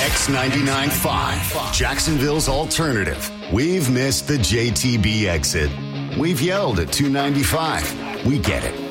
X99.5, Jacksonville's alternative. We've missed the JTB exit. We've yelled at 295. We get it.